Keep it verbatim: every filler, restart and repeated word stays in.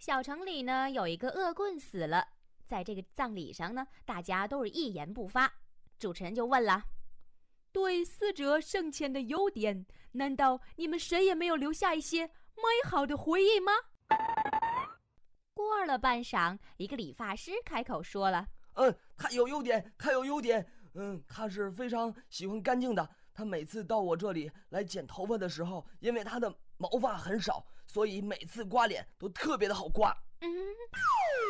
小城里呢有一个恶棍死了，在这个葬礼上呢，大家都是一言不发。主持人就问了：对死者生前的优点，难道你们谁也没有留下一些美好的回忆吗？过了半晌，一个理发师开口说了： 嗯，他有优点，他有优点。嗯，他是非常喜欢干净的。他每次到我这里来剪头发的时候，因为他的毛发很少，所以每次刮脸都特别的好刮。 嗯，